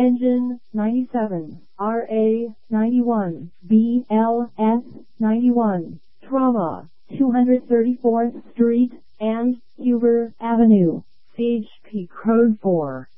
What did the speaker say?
Engine 97, RA 91, BLS 91, Trauma, 234th Street and Huber Avenue, CHP Code 4.